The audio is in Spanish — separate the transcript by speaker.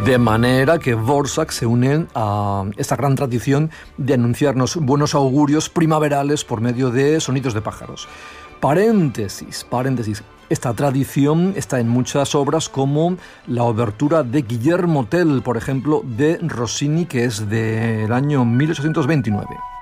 Speaker 1: De manera que Dvořák se une a esta gran tradición de anunciarnos buenos augurios primaverales por medio de sonidos de pájaros. Paréntesis. Esta tradición está en muchas obras como la obertura de Guillermo Tell, por ejemplo, de Rossini, que es del año 1829.